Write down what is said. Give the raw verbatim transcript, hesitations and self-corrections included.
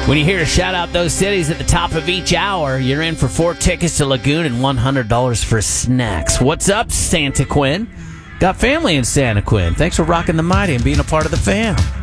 When you hear to shout out those cities at the top of each hour, you're in for four tickets to Lagoon and one hundred dollars for snacks. What's up, Santa Quinn? Got family in Santa Quinn. Thanks for rocking the mighty and being a part of the fam.